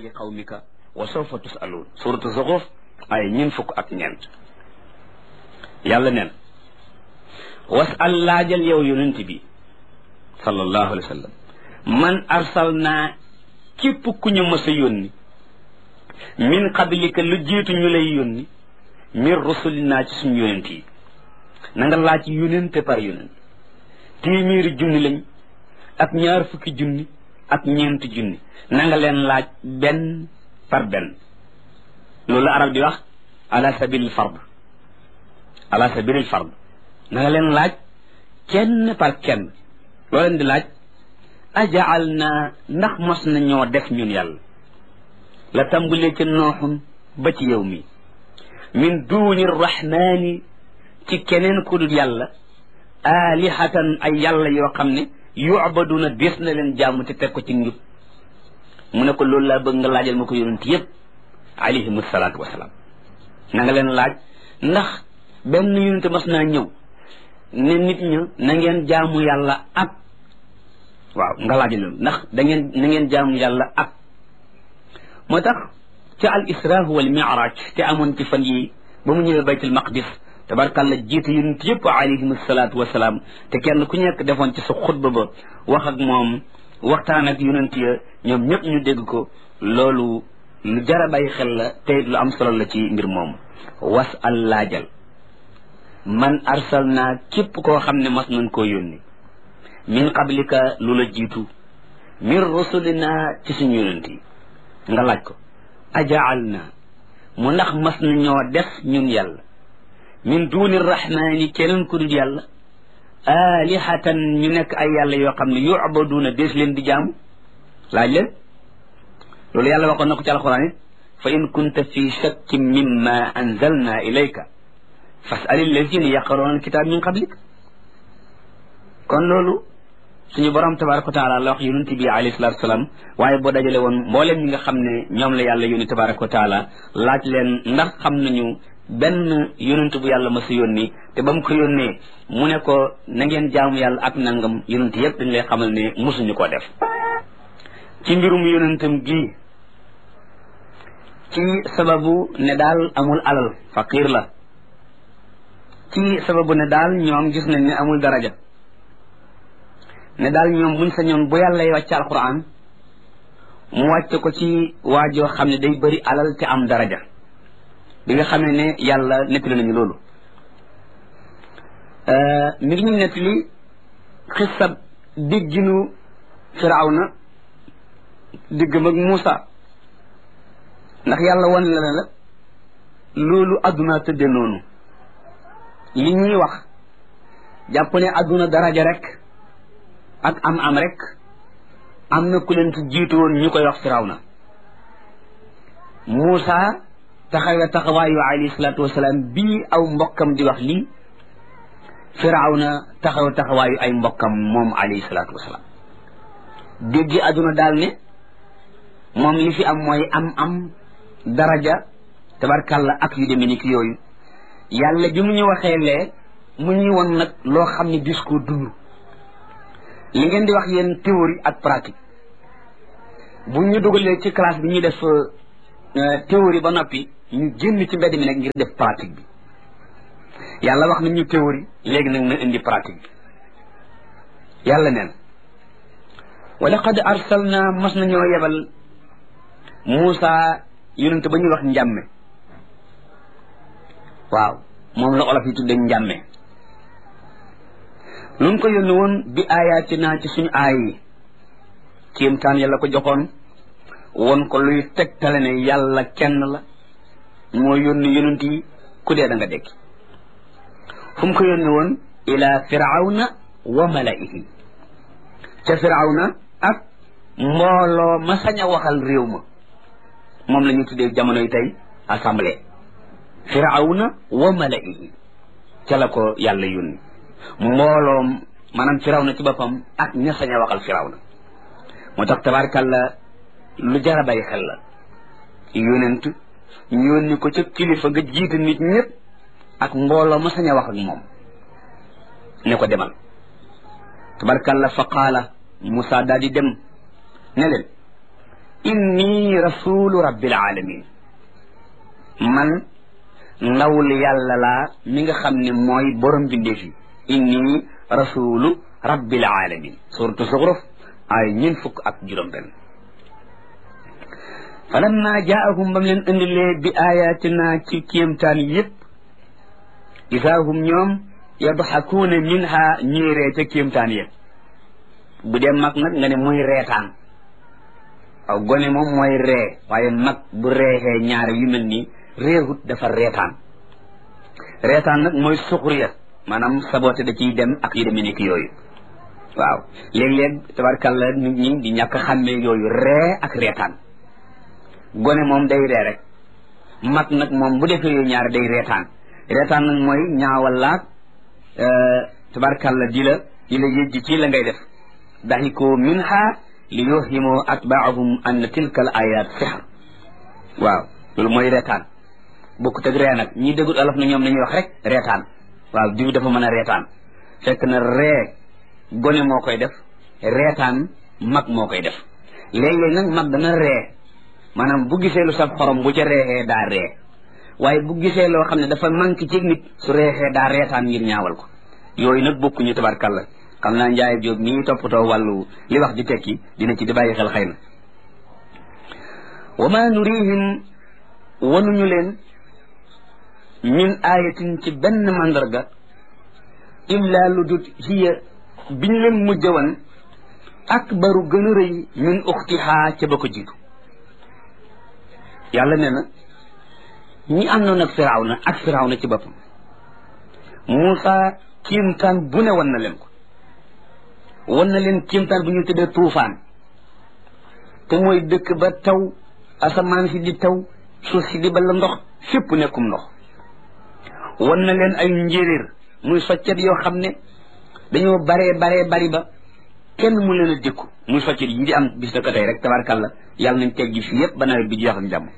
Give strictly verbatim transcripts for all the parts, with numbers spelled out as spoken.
li qawmika wa sawfa tusaluun suratu Zuxruf ay ñeent fukk ak ñeent yàlla neen wasal laajal yow yonent bi sallallahu alayhi wa sallam man arsalnaa képp ku ñu mës a yónni min qablika lu jiitu ñu lay yónni min rusulinaa ci suñu yonent yi na nga laaj yonente par yonent téeméeri junni lañ ak ñaar fukki junni ak ñeenti junni na nga leen laaj benn par benn loolu arab di wax ala sabilil fard ala sabilil fard na nga leen laaj kenn par kenn loo leen di laaj ajaal naa ndax mos na ñoo def ñun yàlla la tàmbalee ci nooxun ba ci yow mi min duuni rahmaani ci keneen ku dul yàlla alihatan ay yàlla yoo xam ne yu'baduna des na leen jaamu te teg ko ci njub mu ne ko loolu laa bëgg nga laajal ma ko yonent yëpp alayhim salaatu wasalaam na nga leen laaj ndax benn yonent mas naa ñëw ne nit ña na ngeen jaamu yàlla ak waaw nga laajal leen ndax da ngeen na ngeen jaamu yàlla ak moo tax ca al isra wal mi'raj te amoon ci fan yi ba mu ñëwee baytul maqdis tabarkàlla jiite yonent yëpp alayhim salaatu wasalaam te kenn ku nekk defoon ci sa xutba ba wax ak moom waxtaan ak yonent ya ñoom ñëpp ñu dégg ko loolu lu jara bàyyi xel la te lu am solo la ci mbir moomu was al laajal man arsalnaa képp koo xam ne mas nañ koo yónni min qablika lu la jiitu min rusulina ci suñu yonent yi nga laaj ko ajaal naa mu ndax mas na ñoo def ñun yàlla min duuni rahmaani keneen ku dul yàlla alihatan ñu nekk ay yàlla yoo xam ne yu'baduuna dees leen di jaamu laaj leen loolu yàlla waxoon na ko ci alquran it fa in kunta fi shakkin mimma anzalna ilayka fas'al allazina yaqra'una alkitab min qablik kon loolu suñu borom tabaraka wa taala la wax yonent bi alayhi salatu wasalaam waaye boo dajale woon mboolem ñi nga xam ne ñoom la yàlla yónni tabaraka wa taala laaj leen ndax xam nañu benn yonent bu yàlla ma sa yónni te ba mu ko yónnee mu ne ko na ngeen jaamu yàlla ak nangam yonent yëpp dañ lay xamal ne mosuñu koo def ci mbirum yonentam gii ci sababu ne daal amul alal faqir la ci sababu ne daal ñoom gis nañ ne amul daraja ne daal ñoom buñ sañoon bu yàlla y wàcc alquran mu wàcc ko ci waajoo xam ne day bëri alal te am daraja bi nga xamee ne yàlla nettali nañu loolu mi ngi ñu nettali xisab digginu firawna diggam ak Muusa ndax yàlla wan la ne la loolu adduna tëdde noonu li ñuy wax jàpp ne adduna daraja rek ak am am rek am na ku leen ci jiitu woon ñu koy wax firawna Muusa taxawe taxawaayu alayhi salaatu wasalaam bii aw mbokkam di wax lii firawna taxaw taxawaayu ay mbokkam moom alayhi salaatu wasalaam déggi adduna daal ne moom li fi am mooy am am daraja tabarkàlla ak yu demee ni ki yooyu yàlla bi mu ñu waxee lee mu ñu woon nag loo xam ne discours dund li ngeen di wax yéen théorie ak pratique bu ñu dugalee ci classe bi ñuy def théorie ba noppi ñu génn ci mbedd mi nag ngir def pratique bi yàlla wax nañ ñu théorie léegi nag na indi pratique bi yàlla neen wa laqad arsalna mas nañoo yebal Muusa yonent ba ñuy wax njàmme waaw moom la olof yi tudde njàmme lu mu ko yónni woon bi ayatina ci suñu aay yi kéemtaan yàlla ko joxoon won ko luy tegtale ne yàlla kenn la moo yónni yonent yi ku dee da nga dekki fu mu ko yónni woon ila firawna wa malaihi ca firawna ak mbooloo ma sañ a waxal réew ma moom la ñu tuddee jamonoy tey assemblée firawna wa malaihi ca la ko yàlla yónni mbooloom maanaam firawna ci boppam ak ña sañ a waxal firawna moo tax tabaarkàlla lu jar a bàyyi xel la yonent ñu yónni ko ca kilifa nga jiite nit ñëpp ak mbooloo ma sañ a wax ak moom ne ko demal tabaarkàlla fa qaala Musaa daal di dem ne leen inni rasulu rabbil alamin man ndawul yàlla laa mi nga xam ne mooy borom bindeef yi inni rasulu rabbil alamin suratu Zuxruf ay ñeen fukk ak juróom benn falamma jaahum bam leen indilee bi ayatina ci kéemtaan yépp isaa hum ñoom yadxakuuna minha ñuy ree ca kéemtaan yépp bu dee mag nag nga ne muy reetaan aw gone moom mooy ree waaye mag bu reexee ñaar yu mel nii réewut dafa reetaan reetaan nag mooy suxuriya maanaam saboote da ciy dem ak yu demee nekk yooyu waaw léeg-léeg tabarkalla nit ñi di ñàkk xàmmee yooyu ree ak reetaan gone moom day ree rek mag nag moom bu defee yooyu ñaar day reetaan reetaan nag mooy ñaawal laag tabarkalla di la di la yëjji ci la ngay def daxikoo minha li yuhimu atbaahum anna tilka al ayat sihr waaw loolu mooy reetaan bokkut ak ree nag ñi déggul olof na ñoom dañuy wax rek reetaan waaw diw dafa mën a reetaan fekk na ree gone moo koy def reetaan mag moo koy def léeg-léeg nag mag dana ree maanaam bu gisee lu saf xorom bu ca reexee daa ree waaye bu gisee loo xam ne dafa manqué ci nit su reexee daa reetaan ngir ñaawal ko yooyu nag bokkuñu tabarkalla xam naa Njaay Jóob mi toppatoo wàllu li wax di tekki dina ci di bàyyi xel xëy na wa ma nurihim wanuñu leen min ayatin ci benn mandarga illa lu dut hiya biñ leen mujj wan akbaru gën a rëy min uxtihaa ca ba ko jiitu yàlla nee na ñi àndoon ak firawna ak firawna ci boppam Muusa kiimtaan bu ne wan na leen ko wan na leen kiimtaan bu ñu tuddee tuufaan te mooy dëkk ba taw asamaan si di taw suuf si di bala ndox fépp nekkum ndox wan na leen ay njéeréer muy soccet yoo xam ne dañoo baree baree bari ba kenn mu leen a dékku muy soccet yi di am bis na ko tey rek tabarkàlla yàlla nañ teggi fii yépp ba nawet bi jeex ak jàmm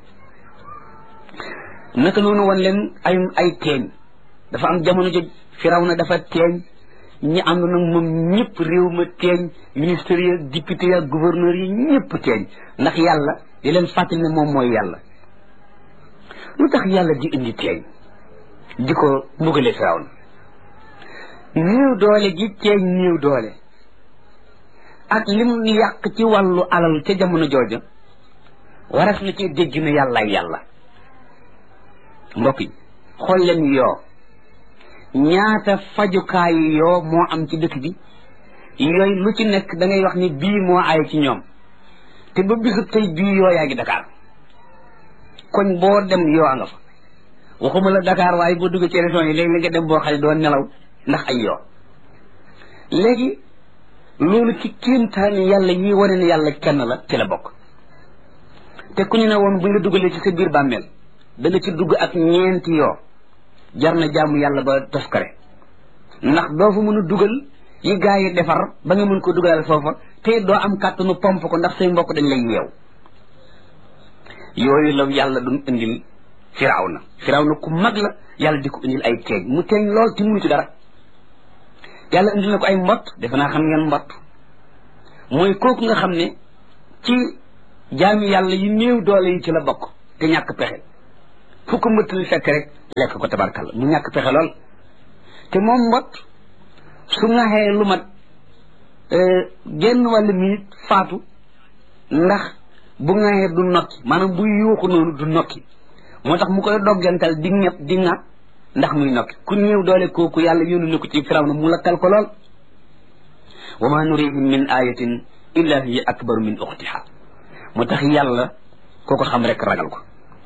naka noonu wan leen ay ay teeñ dafa am jamono joj Firawna dafa teeñ ñi ànd nag moom ñëpp réew ma teeñ ministère ya député ya gouverneur yi ñëpp teeñ ndax yàlla di leen fàttali ne moom mooy yàlla lu tax yàlla di indi teeñ di ko mbugale Firawna néew doole gi teeñ néew doole ak lim yàq ci wàllu alal ca jamono jooja waras na ci dégg na yàlla yàlla mbokk yi xool leen yoo ñaata fajukaayu yoo moo am ci dëkk bi yooyu lu ci nekk da ngay wax ni bii moo ay ci ñoom te ba bisu tey bii yoo yaa ngi Dakar koñ boo dem yoo a nga fa waxuma la Dakar waaye boo duggee ci région yi léegi la nga dem boo xam ne doo nelaw ndax ay yoo léegi loolu ci kéemtaani yàlla yi wane ne yàlla kenn la ci la bokk te ku ñu ne woon buñ la dugalee ci sa biir bàmmeel da nga ci dugg ak ñeenti yoo jar na jaamu yàlla ba toskare ndax doo fa mën a dugal yi gaa yi defar ba nga mën ko dugalal foofa te doo am kàttanu pomp ko ndax say mbokk dañ lay yeew yooyu la yàlla doon indil Firawna Firawna ku mag la yàlla di ko indil ay teeñ mu teeñ lool ti munu ci dara yàlla indil na ko ay mbott defe naa xam ngeen mbott mooy kooku nga xam ne ci jaami yàlla yi néew doole yi ci la bokk te ñàkk pexe fu ko mbëttali fekk rek lekk ko tabarkalla mu ñàkk pexe lool te moom mbott su ngaxee lu mat genn wàllu minute faatu ndax bu ngaxee du nokki maanaam bu yuuxu noonu du nokki moo tax mu koy doggantal di ñëpp di ŋàpp ndax muy nokki ku néew doole kooku yàlla yónnu na ko ci Firawna mu lakkal ko lool wa ma nurihim min ayatin illa hiya akbaru min uxtiha moo tax yàlla koo ko xam rek ragal ko